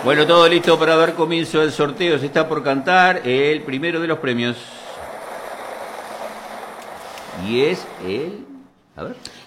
Bueno, todo listo para dar comienzo al sorteo. Se está por cantar el primero de los premios. Y es el... A ver.